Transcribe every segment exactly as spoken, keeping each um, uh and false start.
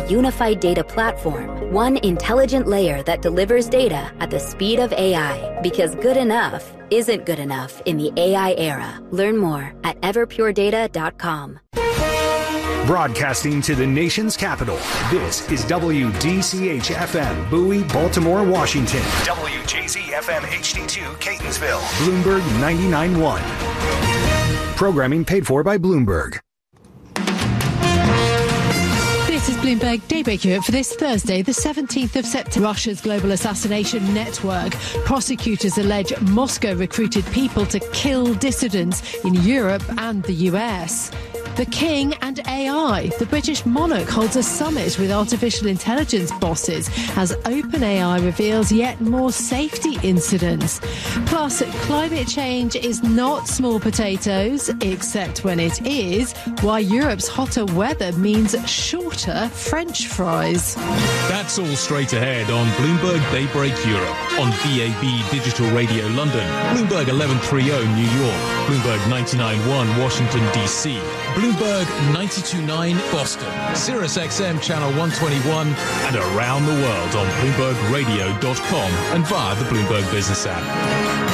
unified data platform, one intelligent layer that delivers data at the speed of A I. Because good enough isn't good enough in the A I era. Learn more at everpure data dot com. Broadcasting to the nation's capital, this is W D C H F M, Bowie, Baltimore, Washington. W J Z F M H D two, Catonsville. Bloomberg ninety-nine point one. Programming paid for by Bloomberg. This is Bloomberg Daybreak Europe for this Thursday, the seventeenth of September. Russia's global assassination network. Prosecutors allege Moscow recruited people to kill dissidents in Europe and the U S. The King and A I. The British monarch holds a summit with artificial intelligence bosses as OpenAI reveals yet more safety incidents. Plus, climate change is not small potatoes, except when it is, why Europe's hotter weather means shorter French fries. That's all straight ahead on Bloomberg Daybreak Europe on D A B Digital Radio London, Bloomberg eleven thirty New York, Bloomberg ninety-nine point one Washington, D C, Bloomberg ninety-two point nine Boston, Sirius X M Channel one twenty-one, and around the world on Bloomberg Radio dot com and via the Bloomberg Business app.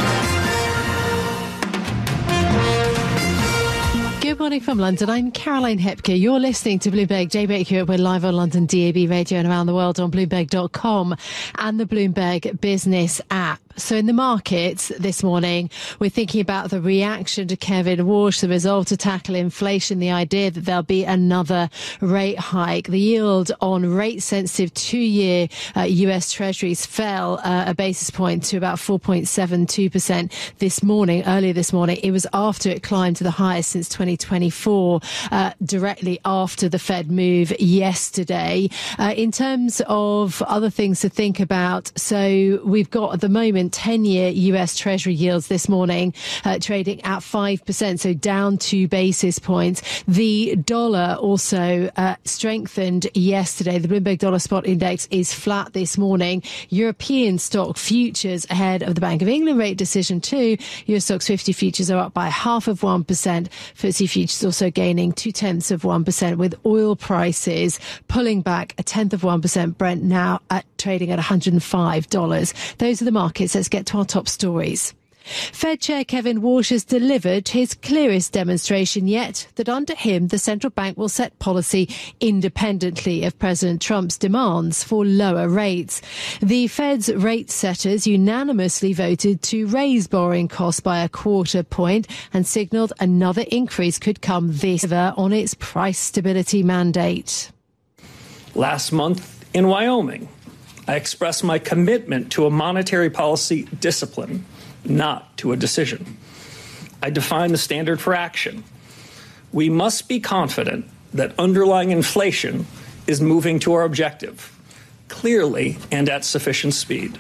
Good morning from London. I'm Caroline Hepker. You're listening to Bloomberg Daybreak Europe. We're live on London D A B Radio and around the world on Bloomberg dot com and the Bloomberg Business app. So in the markets this morning, we're thinking about the reaction to Kevin Walsh, the resolve to tackle inflation, the idea that there'll be another rate hike. The yield on rate-sensitive two-year uh, U S Treasuries fell uh, a basis point to about four point seven two percent this morning. Earlier this morning, it was after it climbed to the highest since twenty twenty-four, uh, directly after the Fed move yesterday. Uh, in terms of other things to think about, so we've got at the moment ten-year U S Treasury yields this morning uh, trading at five percent, so down two basis points. The dollar also uh, strengthened yesterday. The Bloomberg Dollar Spot Index is flat this morning. European stock futures ahead of the Bank of England rate decision too. Euro Stoxx fifty futures are up by half of one percent. F T S E futures also gaining two-tenths of one percent, with oil prices pulling back a tenth of one percent. Brent now at trading at one hundred five dollars. Those are the markets. Let's get to our top stories. Fed Chair Kevin Walsh has delivered his clearest demonstration yet that under him the central bank will set policy independently of President Trump's demands for lower rates. The Fed's rate setters unanimously voted to raise borrowing costs by a quarter point and signalled another increase could come this year on its price stability mandate. Last month in Wyoming, I expressed my commitment to a monetary policy discipline, not to a decision. I defined the standard for action. We must be confident that underlying inflation is moving to our objective, clearly and at sufficient speed.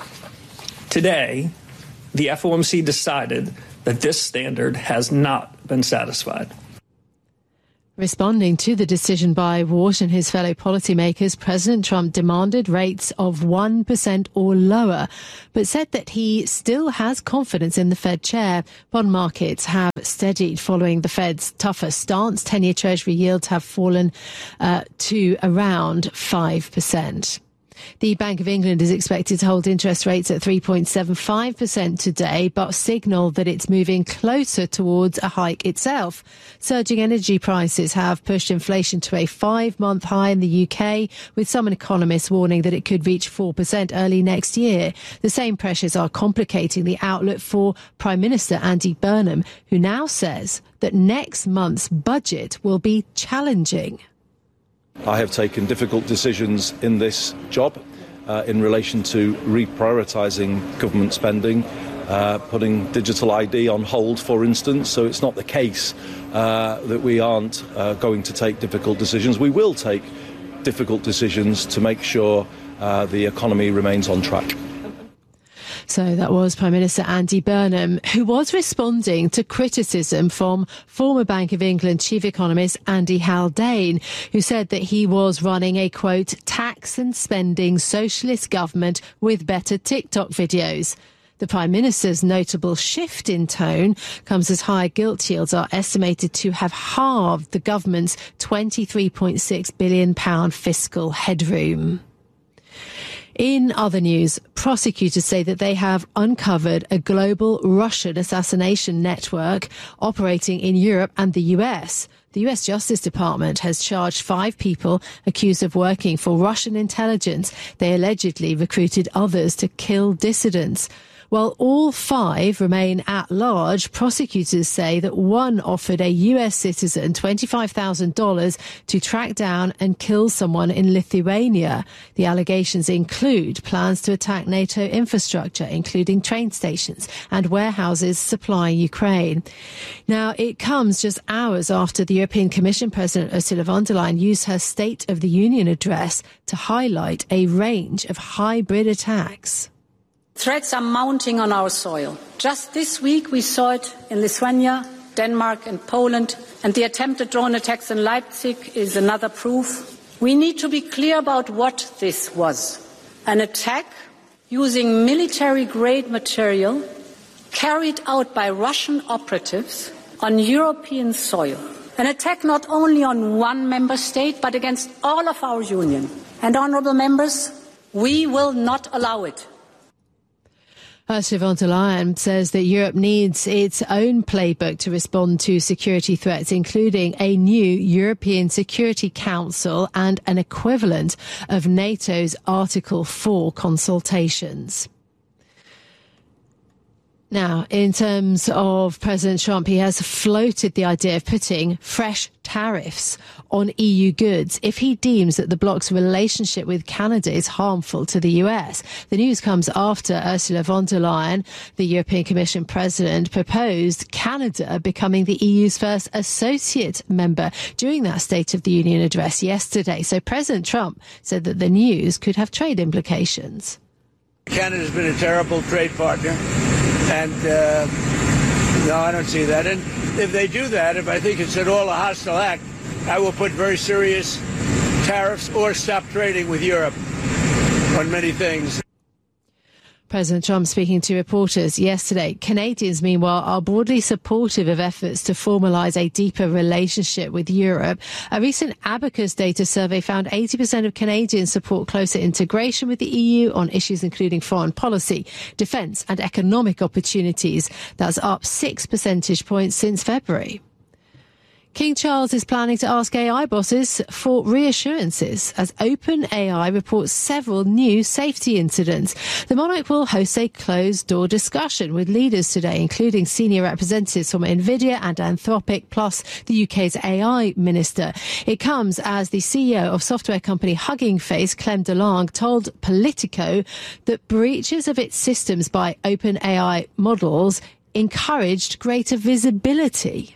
Today, the F O M C decided that this standard has not been satisfied. Responding to the decision by Walsh and his fellow policymakers, President Trump demanded rates of one percent or lower, but said that he still has confidence in the Fed chair. Bond markets have steadied following the Fed's tougher stance. ten-year Treasury yields have fallen uh, to around five percent. The Bank of England is expected to hold interest rates at three point seven five percent today, but signalled that it's moving closer towards a hike itself. Surging energy prices have pushed inflation to a five-month high in the U K, with some economists warning that it could reach four percent early next year. The same pressures are complicating the outlook for Prime Minister Andy Burnham, who now says that next month's budget will be challenging. I have taken difficult decisions in this job uh, in relation to reprioritising government spending, uh, putting digital I D on hold, for instance. So it's not the case uh, that we aren't uh, going to take difficult decisions. We will take difficult decisions to make sure uh, the economy remains on track. So that was Prime Minister Andy Burnham, who was responding to criticism from former Bank of England chief economist Andy Haldane, who said that he was running a, quote, tax and spending socialist government with better TikTok videos. The Prime Minister's notable shift in tone comes as higher gilt yields are estimated to have halved the government's twenty-three point six billion pounds fiscal headroom. In other news, prosecutors say that they have uncovered a global Russian assassination network operating in Europe and the U S. The U S Justice Department has charged five people accused of working for Russian intelligence. They allegedly recruited others to kill dissidents. While all five remain at large, prosecutors say that one offered a U S citizen twenty-five thousand dollars to track down and kill someone in Lithuania. The allegations include plans to attack NATO infrastructure, including train stations and warehouses supplying Ukraine. Now, it comes just hours after the European Commission President Ursula von der Leyen used her State of the Union address to highlight a range of hybrid attacks. Threats are mounting on our soil. Just this week we saw it in Lithuania, Denmark and Poland, and the attempted drone attacks in Leipzig is another proof. We need to be clear about what this was. An attack using military-grade material carried out by Russian operatives on European soil. An attack not only on one member state, but against all of our union. And, honourable members, we will not allow it. Ursula von der Leyen says that Europe needs its own playbook to respond to security threats, including a new European Security Council and an equivalent of NATO's Article four consultations. Now, in terms of President Trump, he has floated the idea of putting fresh tariffs on E U goods if he deems that the bloc's relationship with Canada is harmful to the U S. The news comes after Ursula von der Leyen, the European Commission President, proposed Canada becoming the E U's first associate member during that State of the Union address yesterday. So President Trump said that the news could have trade implications. Canada's been a terrible trade partner, and uh, no, I don't see that. And if they do that, if I think it's at all a hostile act, I will put very serious tariffs or stop trading with Europe on many things. President Trump speaking to reporters yesterday. Canadians, meanwhile, are broadly supportive of efforts to formalise a deeper relationship with Europe. A recent Abacus data survey found eighty percent of Canadians support closer integration with the E U on issues including foreign policy, defence and economic opportunities. That's up six percentage points since February. King Charles is planning to ask A I bosses for reassurances as OpenAI reports several new safety incidents. The monarch will host a closed-door discussion with leaders today, including senior representatives from NVIDIA and Anthropic, plus the U K's A I minister. It comes as the C E O of software company Hugging Face, Clem DeLong, told Politico that breaches of its systems by OpenAI models encouraged greater visibility.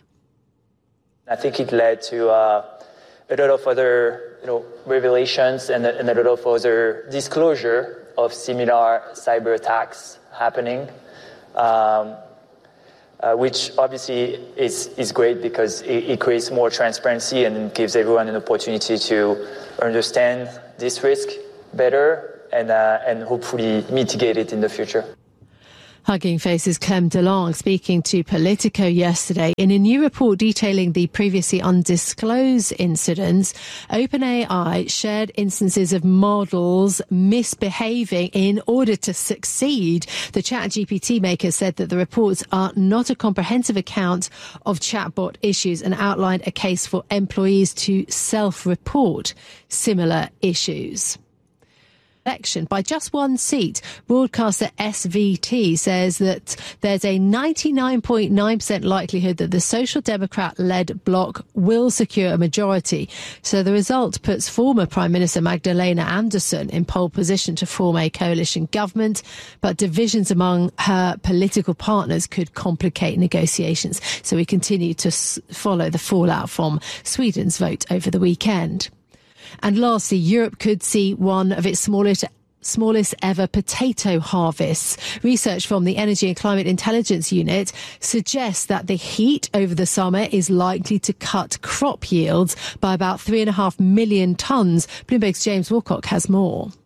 I think it led to uh, a lot of other, you know, revelations and a, and a lot of other disclosure of similar cyber attacks happening, um, uh, which obviously is is great because it, it creates more transparency and gives everyone an opportunity to understand this risk better and uh, and hopefully mitigate it in the future. Hugging Face's Clem DeLong speaking to Politico yesterday. In a new report detailing the previously undisclosed incidents, OpenAI shared instances of models misbehaving in order to succeed. The ChatGPT maker said that the reports are not a comprehensive account of chatbot issues and outlined a case for employees to self-report similar issues. Election by just one seat. Broadcaster S V T says that there's a ninety-nine point nine percent likelihood that the Social Democrat-led bloc will secure a majority. So the result puts former Prime Minister Magdalena Andersson in pole position to form a coalition government, but divisions among her political partners could complicate negotiations. So we continue to s- follow the fallout from Sweden's vote over the weekend. And lastly, Europe could see one of its smallest smallest ever potato harvests. Research from the Energy and Climate Intelligence Unit suggests that the heat over the summer is likely to cut crop yields by about three and a half million tonnes. Bloomberg's James Wilcock has more.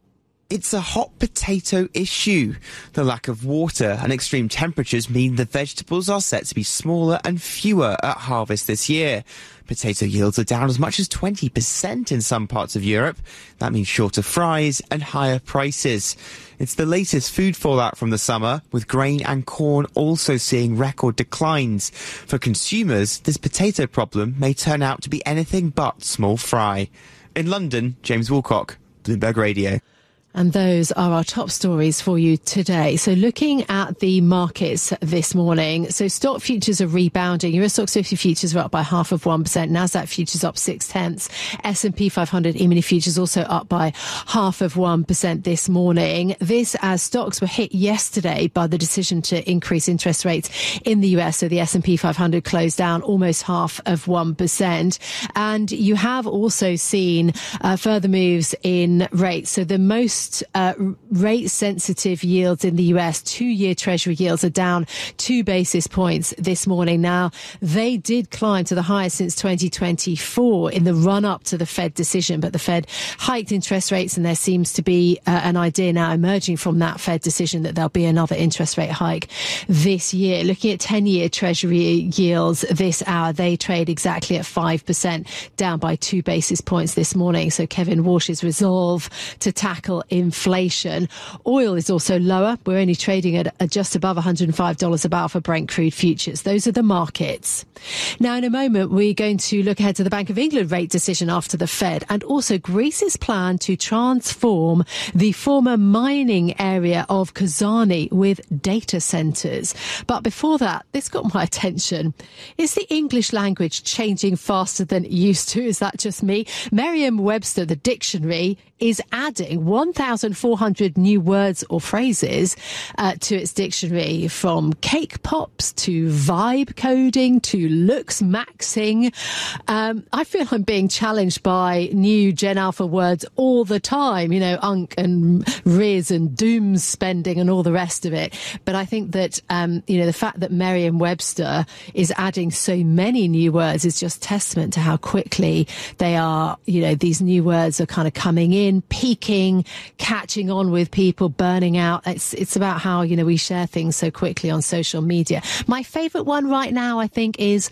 It's a hot potato issue. The lack of water and extreme temperatures mean the vegetables are set to be smaller and fewer at harvest this year. Potato yields are down as much as twenty percent in some parts of Europe. That means shorter fries and higher prices. It's the latest food fallout from the summer, with grain and corn also seeing record declines. For consumers, this potato problem may turn out to be anything but small fry. In London, James Woolcock, Bloomberg Radio. And those are our top stories for you today. So looking at the markets this morning, so stock futures are rebounding. Euro Stoxx fifty futures are up by half of one percent. Nasdaq futures up six tenths. S and P five hundred E-mini futures also up by half of one percent this morning. This as stocks were hit yesterday by the decision to increase interest rates in the U S. So the S and P five hundred closed down almost half of one percent. And you have also seen uh, further moves in rates. So the most Uh, rate sensitive yields in the U S, two-year Treasury yields are down two basis points this morning. Now, they did climb to the highest since twenty twenty-four in the run-up to the Fed decision, but the Fed hiked interest rates, and there seems to be uh, an idea now emerging from that Fed decision that there'll be another interest rate hike this year. Looking at ten-year Treasury yields this hour, they trade exactly at five percent, down by two basis points this morning. So Kevin Warsh's resolve to tackle inflation. Oil is also lower. We're only trading at, at just above one hundred five dollars a barrel for Brent crude futures. Those are the markets. Now, in a moment, we're going to look ahead to the Bank of England rate decision after the Fed, and also Greece's plan to transform the former mining area of Kozani with data centres. But before that, this got my attention. Is the English language changing faster than it used to? Is that just me? Merriam-Webster, the dictionary, is adding one thousand four hundred new words or phrases uh, to its dictionary, from cake pops to vibe coding to looks maxing. Um, I feel I'm being challenged by new Gen Alpha words all the time, you know, unk and riz and doom spending and all the rest of it. But I think that, um, you know, the fact that Merriam-Webster is adding so many new words is just testament to how quickly they are, you know, these new words are kind of coming in, peaking, catching on with people, burning out. It's it's about how, you know, we share things so quickly on social media. My favourite one right now, I think, is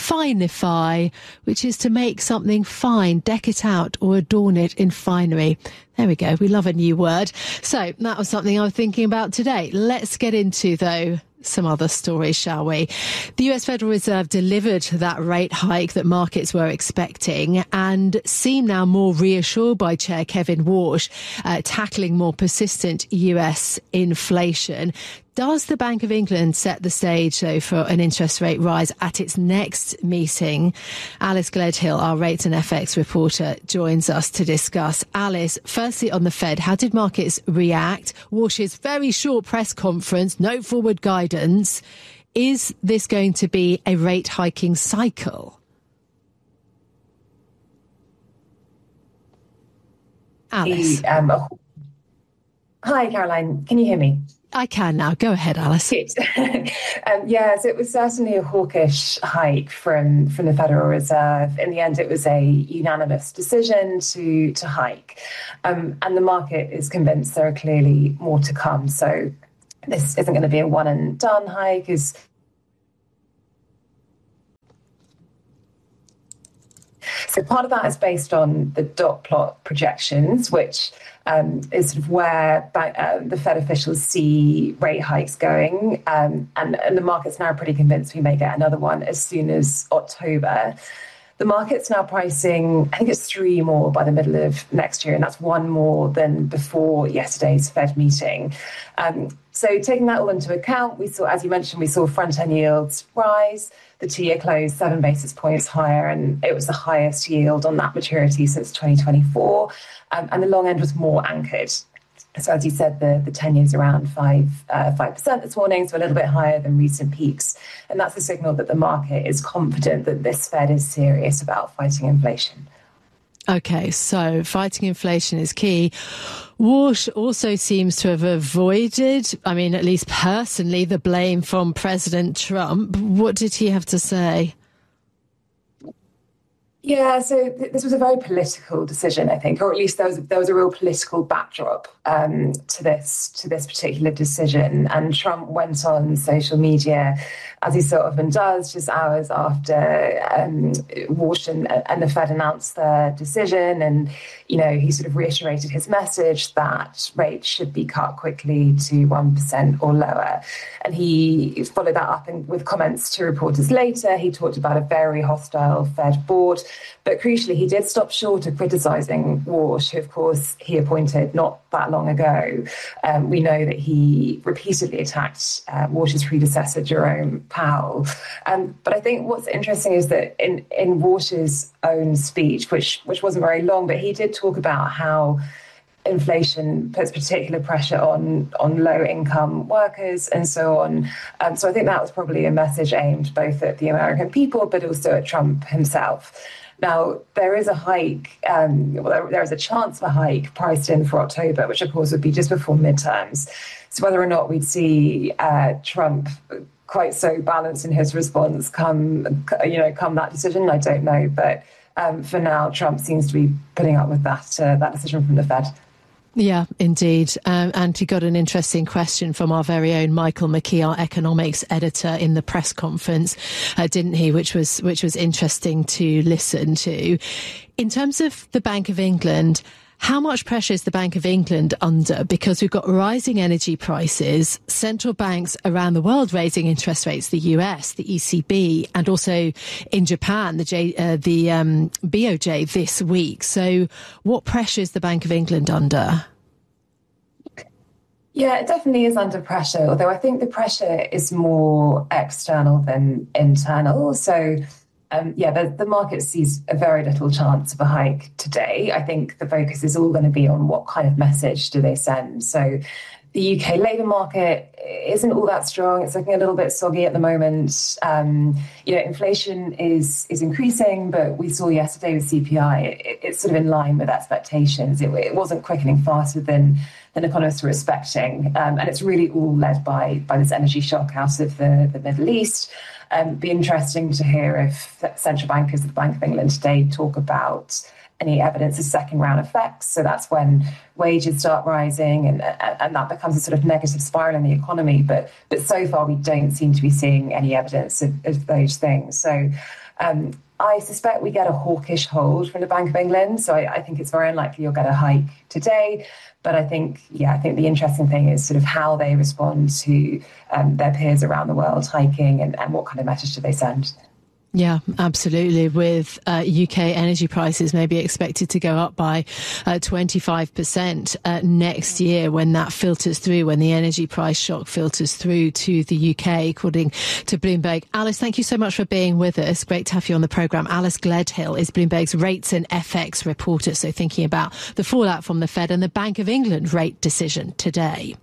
finify, which is to make something fine, deck it out or adorn it in finery. There we go. We love a new word. So that was something I was thinking about today. Let's get into, though, some other stories, shall we? The U S Federal Reserve delivered that rate hike that markets were expecting and seem now more reassured by Chair Kevin Warsh, uh, tackling more persistent U S inflation. Does the Bank of England set the stage, though, for an interest rate rise at its next meeting? Alice Gledhill, our rates and F X reporter, joins us to discuss. Alice, firstly on the Fed, how did markets react? Warsh's very short press conference, no forward guidance. Is this going to be a rate hiking cycle? Alice. The, um, oh. Hi, Caroline. Can you hear me? I can now. Go ahead, Alice. Good. um, yes, it was certainly a hawkish hike from, from the Federal Reserve. In the end, it was a unanimous decision to, to hike. Um, and the market is convinced there are clearly more to come. So this isn't going to be a one and done hike. Is So part of that is based on the dot plot projections, which um, is sort of where uh, the Fed officials see rate hikes going. Um, and, and the market's now pretty convinced we may get another one as soon as October. The market's now pricing, I think it's three more by the middle of next year, and that's one more than before yesterday's Fed meeting. Um, so taking that all into account, we saw, as you mentioned, we saw front-end yields rise. The two-year closed seven basis points higher, and it was the highest yield on that maturity since twenty twenty-four. Um, and the long end was more anchored. So as you said, the, the ten years around five, uh, five percent this morning, so a little bit higher than recent peaks. And that's a signal that the market is confident that this Fed is serious about fighting inflation. OK, so fighting inflation is key. Warsh also seems to have avoided, I mean, at least personally, the blame from President Trump. What did he have to say? Yeah, so th- this was a very political decision, I think, or at least there was there was a real political backdrop um, to this to this particular decision. And Trump went on social media, as he so often does, just hours after um, Washington and the Fed announced their decision, and you know he sort of reiterated his message that rates should be cut quickly to one percent or lower. And he followed that up in, with comments to reporters later. He talked about a very hostile Fed board. But crucially, he did stop short of criticising Warsh, who, of course, he appointed not that long ago. Um, we know that he repeatedly attacked uh, Warsh's predecessor, Jerome Powell. Um, but I think what's interesting is that in, in Warsh's own speech, which which wasn't very long, but he did talk about how inflation puts particular pressure on, on low-income workers and so on. Um, so I think that was probably a message aimed both at the American people, but also at Trump himself. Now, there is a hike, um, well, there, there is a chance of a hike priced in for October, which, of course, would be just before midterms. So whether or not we'd see uh, Trump quite so balanced in his response come, you know, come that decision, I don't know. But um, for now, Trump seems to be putting up with that uh, that decision from the Fed. Yeah, indeed. Um, and he got an interesting question from our very own Michael McKee, our economics editor, in the press conference, uh, didn't he? Which was which was interesting to listen to. In terms of the Bank of England, how much pressure is the Bank of England under? Because we've got rising energy prices, central banks around the world raising interest rates, the U S, the E C B, and also in Japan, the J, uh, the um, B O J this week. So what pressure is the Bank of England under? Yeah, it definitely is under pressure, although I think the pressure is more external than internal. So Um, yeah, the, the market sees a very little chance of a hike today. I think the focus is all going to be on what kind of message do they send. So the U K labour market isn't all that strong. It's looking a little bit soggy at the moment. Um, you know, inflation is is increasing, but we saw yesterday with C P I, it, it's sort of in line with expectations. It, it wasn't quickening faster than than economists were expecting. Um, and it's really all led by, by this energy shock out of the, the Middle East. Um, be interesting to hear if central bankers at the Bank of England today talk about any evidence of second round effects. So that's when wages start rising and, and that becomes a sort of negative spiral in the economy. But but so far, we don't seem to be seeing any evidence of, of those things. So um, I suspect we get a hawkish hold from the Bank of England. So I, I think it's very unlikely you'll get a hike today. But I think, yeah, I think the interesting thing is sort of how they respond to um, their peers around the world hiking and, and what kind of message do they send. Yeah, absolutely. With uh, U K energy prices maybe expected to go up by uh, twenty-five percent uh, next year when that filters through, when the energy price shock filters through to the U K, according to Bloomberg. Alice, thank you so much for being with us. Great to have you on the programme. Alice Gledhill is Bloomberg's rates and F X reporter, so thinking about the fallout from the Fed and the Bank of England rate decision today.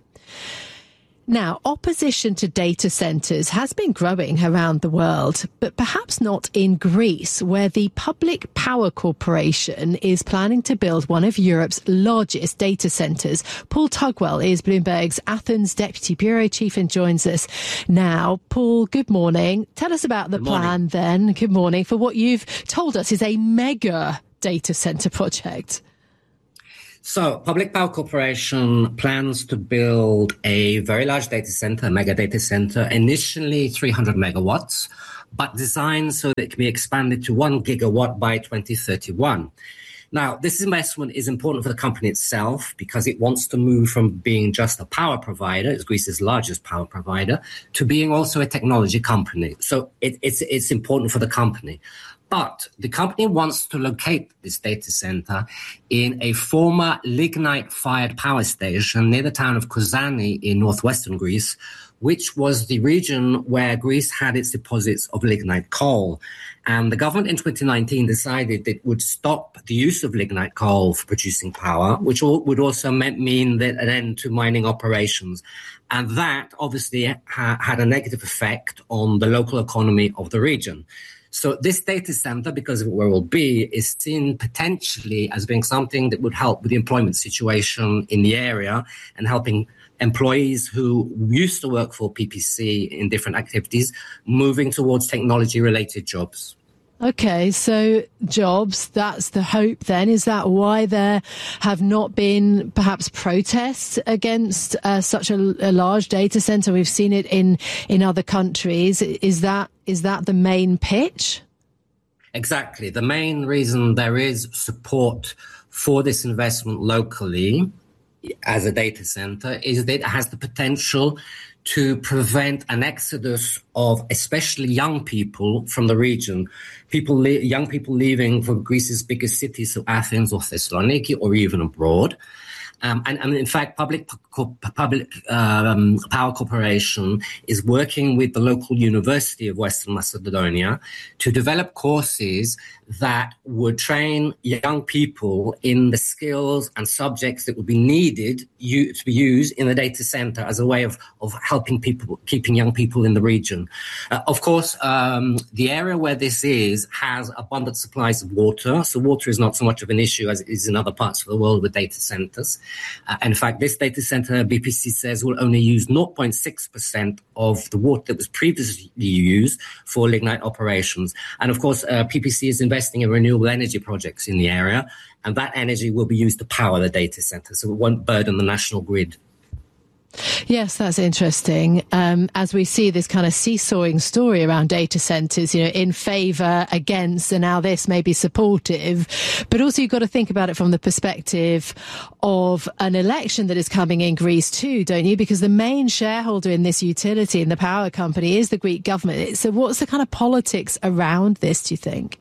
Now, opposition to data centres has been growing around the world, but perhaps not in Greece, where the Public Power Corporation is planning to build one of Europe's largest data centres. Paul Tugwell is Bloomberg's Athens Deputy Bureau Chief and joins us now. Paul, good morning. Tell us about the good plan morning. then, good morning, for what you've told us is a mega data centre project. So, Public Power Corporation plans to build a very large data center, a mega data center, initially three hundred megawatts, but designed so that it can be expanded to one gigawatt by twenty thirty-one. Now, this investment is important for the company itself because it wants to move from being just a power provider, it's Greece's largest power provider, to being also a technology company. So it, it's, it's important for the company. But the company wants to locate this data center in a former lignite-fired power station near the town of Kozani in northwestern Greece, which was the region where Greece had its deposits of lignite coal. And the government in twenty nineteen decided it would stop the use of lignite coal for producing power, which would also mean that an end to mining operations. And that obviously ha- had a negative effect on the local economy of the region. So this data center, because of where it will be, is seen potentially as being something that would help with the employment situation in the area and helping employees who used to work for P P C in different activities moving towards technology-related jobs. Okay, so jobs, that's the hope then. Is that why there have not been perhaps protests against uh, such a, a large data center? We've seen it in, in other countries. Is that is that the main pitch? Exactly. The main reason there is support for this investment locally as a data center is that it has the potential to prevent an exodus of especially young people from the region, people, le- young people leaving for Greece's biggest cities, so Athens or Thessaloniki, or even abroad. Um, and, and in fact, Public Public um, Power Corporation is working with the local University of Western Macedonia to develop courses that would train young people in the skills and subjects that would be needed you, to be used in the data center as a way of, of helping people, keeping young people in the region. Uh, of course, um, the area where this is has abundant supplies of water, so water is not so much of an issue as it is in other parts of the world with data centers. Uh, in fact, this data center, B P C says, will only use zero point six percent of the water that was previously used for lignite operations. And of course, uh, P P C is investing in renewable energy projects in the area, and that energy will be used to power the data center, so it won't burden the national grid. Yes, that's interesting. Um, as we see this kind of seesawing story around data centres, you know, in favour, against, and now this may be supportive. But also you've got to think about it from the perspective of an election that is coming in Greece too, don't you? Because the main shareholder in this utility, in the power company, is the Greek government. So what's the kind of politics around this, do you think?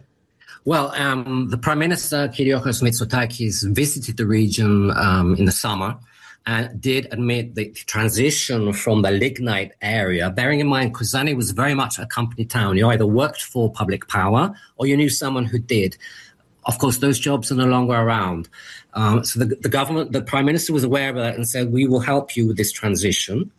Well, um, the Prime Minister, Kyriakos Mitsotakis, visited the region um, in the summer and did admit the transition from the lignite area, bearing in mind Kozani was very much a company town. You either worked for Public Power or you knew someone who did. Of course, those jobs are no longer around. Um, so the, the government, the Prime Minister was aware of that and said, we will help you with this transition.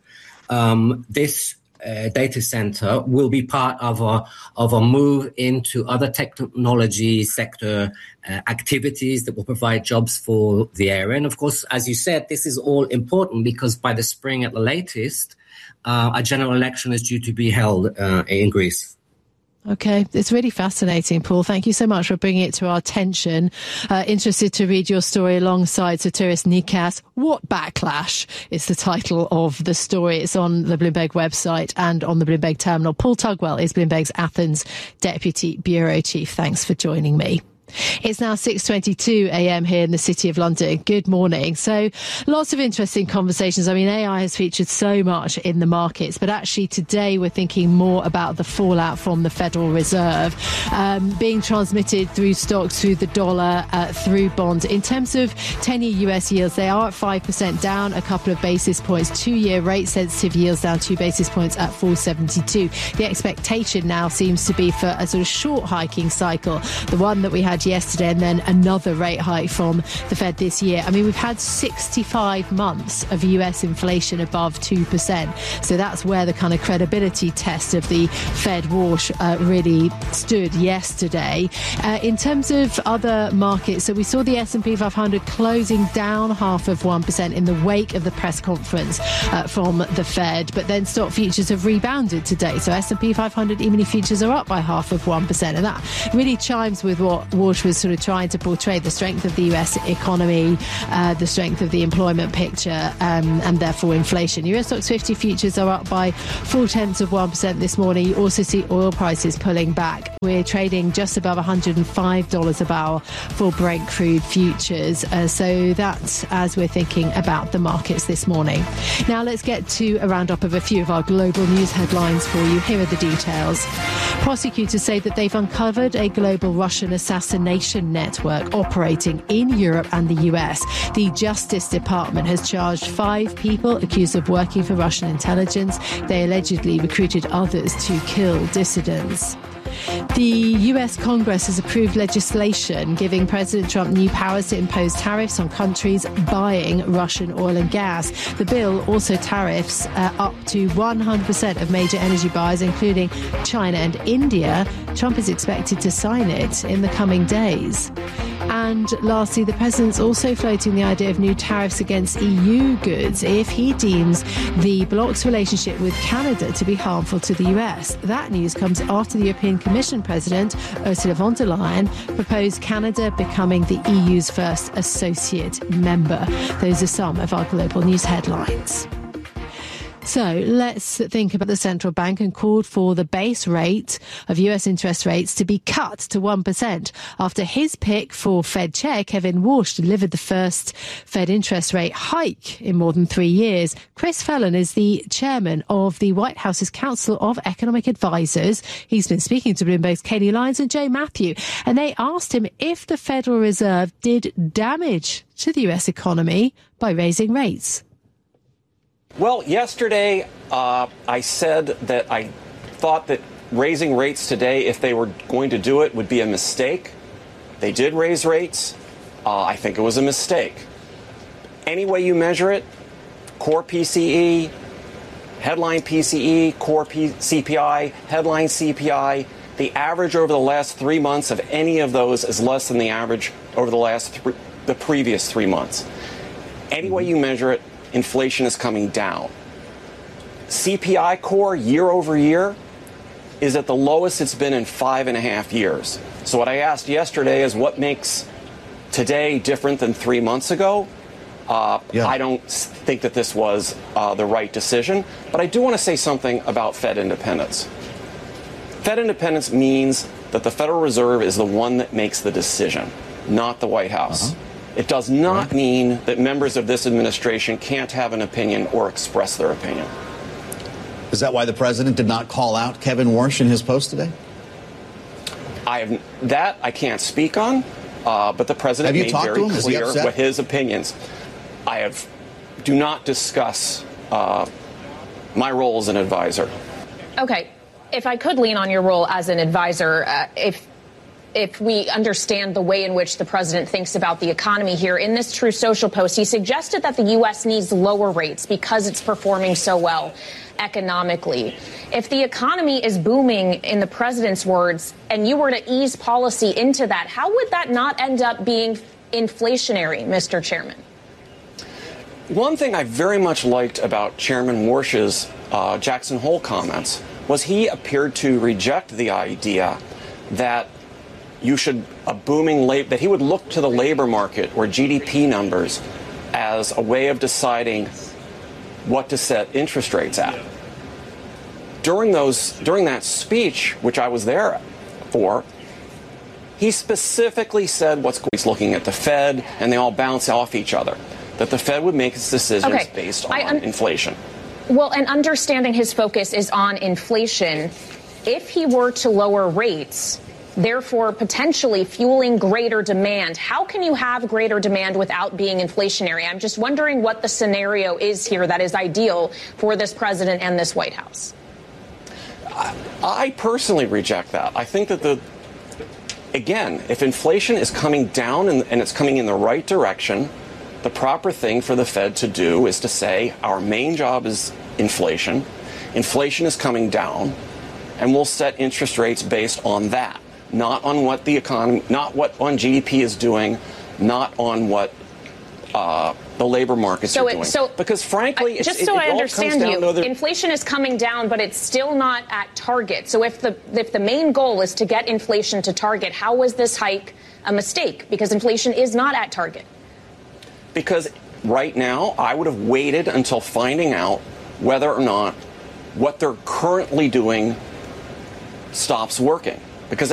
Um, this Uh, data center will be part of a of a move into other technology sector uh, activities that will provide jobs for the area. And of course, as you said, this is all important because by the spring at the latest, uh, a general election is due to be held uh, in Greece. Okay, it's really fascinating, Paul. Thank you so much for bringing it to our attention. Uh, interested to read your story alongside Sotiris Nikas. What Backlash is the title of the story. It's on the Bloomberg website and on the Bloomberg terminal. Paul Tugwell is Bloomberg's Athens Deputy Bureau Chief. Thanks for joining me. It's now six twenty-two a.m. here in the City of London. Good morning. So lots of interesting conversations. I mean, A I has featured so much in the markets, but actually today we're thinking more about the fallout from the Federal Reserve um, being transmitted through stocks, through the dollar, uh, through bonds. In terms of ten-year U S yields, they are at five percent, down a couple of basis points. Two-year rate-sensitive yields down two basis points at four seventy-two. The expectation now seems to be for a sort of short hiking cycle, the one that we had yesterday, and then another rate hike from the Fed this year. I mean, we've had sixty-five months of U S inflation above two percent. So that's where the kind of credibility test of the Fed wash uh, really stood yesterday. Uh, in terms of other markets, so we saw the S and P five hundred closing down half of one percent in the wake of the press conference uh, from the Fed, but then stock futures have rebounded today. So S and P five hundred E-mini futures are up by half of one percent, and that really chimes with what Walsh was sort of trying to portray, the strength of the U S economy, uh, the strength of the employment picture, um, and therefore inflation. U S Stocks fifty futures are up by four tenths of one percent this morning. You also see oil prices pulling back. We're trading just above one hundred five dollars a barrel for Brent crude futures. Uh, so that's as we're thinking about the markets this morning. Now let's get to a roundup of a few of our global news headlines for you. Here are the details. Prosecutors say that they've uncovered a global Russian assassination network operating in Europe and the U S. The Justice Department has charged five people accused of working for Russian intelligence. They allegedly recruited others to kill dissidents. The U S Congress has approved legislation giving President Trump new powers to impose tariffs on countries buying Russian oil and gas. The bill also tariffs uh, up to one hundred percent of major energy buyers, including China and India. Trump is expected to sign it in the coming days. And And lastly, the president's also floating the idea of new tariffs against E U goods if he deems the bloc's relationship with Canada to be harmful to the U S. That news comes after the European Commission President, Ursula von der Leyen, proposed Canada becoming the E U's first associate member. Those are some of our global news headlines. So let's think about the central bank and called for the base rate of U S interest rates to be cut to one percent after his pick for Fed Chair, Kevin Warsh, delivered the first Fed interest rate hike in more than three years. Chris Fellon is the chairman of the White House's Council of Economic Advisors. He's been speaking to Bloomberg's Katie Lyons and Joe Matthew, and they asked him if the Federal Reserve did damage to the U S economy by raising rates. Well, yesterday uh, I said that I thought that raising rates today, if they were going to do it, would be a mistake. They did raise rates. Uh, I think it was a mistake. Any way you measure it, core P C E, headline P C E, core P- C P I, headline C P I, the average over the last three months of any of those is less than the average over the last th- the previous three months. Any way you measure it, inflation is coming down. C P I core year over year is at the lowest it's been in five and a half years. So what I asked yesterday is what makes today different than three months ago? Uh, yeah. I don't think that this was uh, the right decision, but I do want to say something about Fed independence. Fed independence means that the Federal Reserve is the one that makes the decision, not the White House. Uh-huh. It does not mean that members of this administration can't have an opinion or express their opinion. Is that why the president did not call out Kevin Warsh in his post today? I have that I can't speak on, uh, but the president made very clear what his opinions. I have do not discuss uh, my role as an advisor. Okay, if I could lean on your role as an advisor, uh, if. If we understand the way in which the president thinks about the economy here, in this True Social post, he suggested that the U S needs lower rates because it's performing so well economically. If the economy is booming, in the president's words, and you were to ease policy into that, how would that not end up being inflationary, Mister Chairman? One thing I very much liked about Chairman Warsh's uh, Jackson Hole comments was he appeared to reject the idea that you should a booming labor that he would look to the labor market or G D P numbers as a way of deciding what to set interest rates at. During those during that speech, which I was there for, he specifically said what's he's looking at the Fed, and they all bounce off each other. That the Fed would make its decisions okay. based on un- inflation. Well, and understanding his focus is on inflation, if he were to lower rates, therefore potentially fueling greater demand, how can you have greater demand without being inflationary? I'm just wondering what the scenario is here that is ideal for this president and this White House. I, I personally reject that. I think that the, again, if inflation is coming down and, and it's coming in the right direction, the proper thing for the Fed to do is to say our main job is inflation. Inflation is coming down, and we'll set interest rates based on that. Not on what the economy, not what on G D P is doing, not on what uh, the labor markets so are it, doing. So because frankly, just it, so it, it I understand you, other... inflation is coming down, but it's still not at target. So if the if the main goal is to get inflation to target, how was this hike a mistake? Because inflation is not at target. Because right now, I would have waited until finding out whether or not what they're currently doing stops working. Because